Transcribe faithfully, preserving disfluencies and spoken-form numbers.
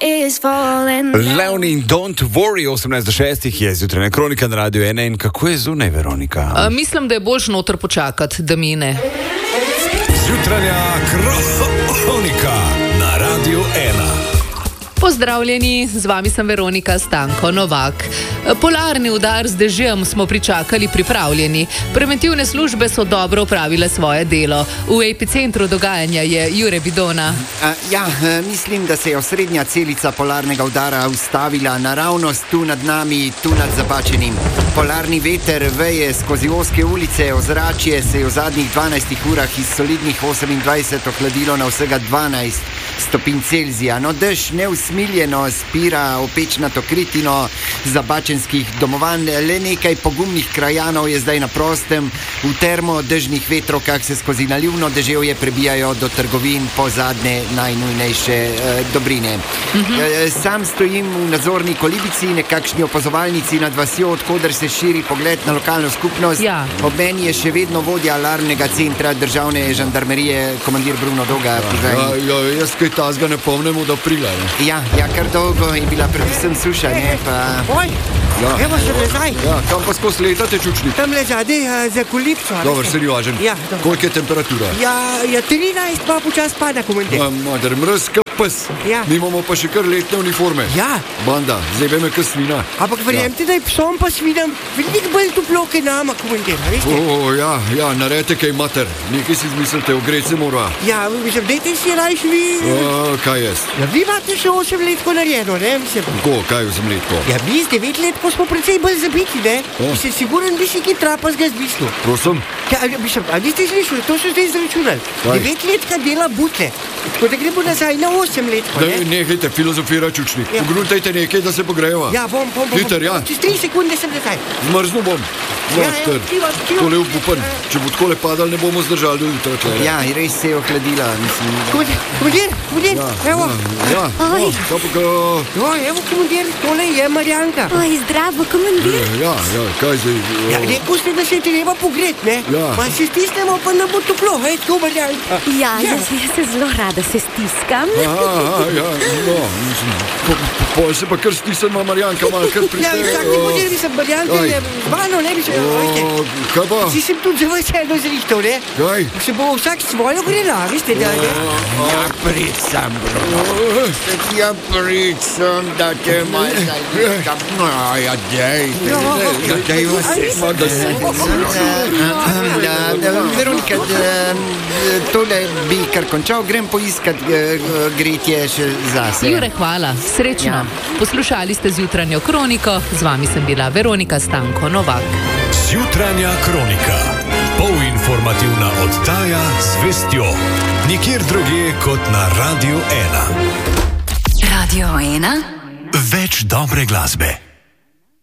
Leoni in Don't Worry, osemnajst do šestih je zjutrajna kronika na Radiu ena. In kako je zunaj, Veronika? A, mislim, da je boljš noter počakati, da mine. Zjutrajna kronika na Radiu ena. Pozdravljeni, z vami sem Veronika Stanko Novak. Polarni udar z dežjem smo pričakali pripravljeni. Preventivne službe so dobro opravile svoje delo. V epicentru dogajanja je Jure Bidona. A, ja, mislim, da se je osrednja celica polarnega udara ustavila naravnost tu nad nami, tu nad Zabačenim. Polarni veter veje skozi ozke ulice, ozračje se je v zadnjih dvanajstih urah iz solidnih osemindvajset ohladilo na vsega dvanajst stopinj Celzija. No, dež neusmiljeno spira opečnato kritino zabačenskih domovanj. Le nekaj pogumnih krajanov je zdaj na prostem v termo dežnih vetrovkah, se skozi nalivno deževje prebijajo do trgovin po zadnje najnujnejše eh, dobrine. Mm-hmm. E, sam stojim v nadzorni kolibici, nekakšni opazovalnici nad vasjo, odkoder se širi pogled na lokalno skupnost. Ja. Ob meni je še vedno vodja alarmnega centra državne žandarmerije, komandir Bruno Doga. Ja, ja, jaz kaj tazga ne pomnemo, da prila. Ne? Ja, ja, kar dolgo je bila predvsem suša, ne pa... Oj, Ja. evo še nazaj. Ja, kam pa skozi letate, čučni? Tam le zadej uh, za kolipco. Dobro, se ni važen. Ja, dobro. Koliko je temperatura? Ja, ja, trinajst pa počas pada, komentir. Ja, mater, mrz ka pes. Ja. Mi imamo pa še kar letne uniforme. Ja. Banda, zdaj veme, kaj svina. Ampak verjemite, da je psom pa svinam veliko bolj toplo, kaj nama, komentir, veste? O, ja, ja, naredite kaj, mater. Nekaj si izmislite, ogreti se mora. Ja, mislim, dajte si rajš vi... A, kaj jaz? Ja, vi imate še osem letko narejeno, ne, mislim. Ko, kaj vzem letko? Ja, mi z devet letko smo precej bolj zabiti, ne? Ja. Mislim, siguren bi si ki trapas ga zbistu. Prosim? Ja, mislim, a niste slišali, to so zdaj izračunali. Kaj? Devet letka dela butle. Tako da gremo nazaj na osem letko, Da, ne? nehajte filozofira, čučni. Ja. Pogruntajte nekaj, da se pogrejeva. Ja, bom, bom, bom. Hiter, ja. Čez tri sekunde sem nazaj. Zmrznu bom. Ja, ja, Mater, tivo, tivo. tole upupan. Če bo takole padal, ne bomo zdržali do jutra. tle. Ja, res se je ohladila, mislim. Komandir, komandir, komandir, evo. Ja, Oj. ja, to pa ga... Jo, evo, komandir, tole je Marjanka. Oj, zdravo, komandir. Ja, ja, kaj zdaj? Ja, rekel ste, da se je treba pogret, ne? Ja. Pa se stisnemo, pa ne bo toplo, hej, tako Marjanka. Ja, jaz, jaz se zelo rada se stiskam. Aha, ja, no, mislim, po, po, po se pa kar stisnemo, Marjanka, malo kar Ja, pritegne. vsak komandir, mislim, Marjanka Kaj? je z mano, ne bi se, veste. O, kaj pa? Si sem tudi za vas eno zrihtal, ne? Kaj? Se bo vsak svojo grela, veste, da ne? Ja, pricam, Bruno. Se ti ja pricam, da te malo zalikam. No, ja, dej. Ja, dej vas se. Ma, da se... Da, da, Veronika, da, tole bi kar končal, grem poiskat eh, gretje še zase. Jure, hvala. Srečno. Ja. Poslušali ste zjutranjo kroniko, z vami sem bila Veronika Stanko Novak. Zjutrajna kronika. Polinformativna oddaja z vestjo. Nikjer drugje kot na Radiu ena. Radio ena. Več dobre glasbe.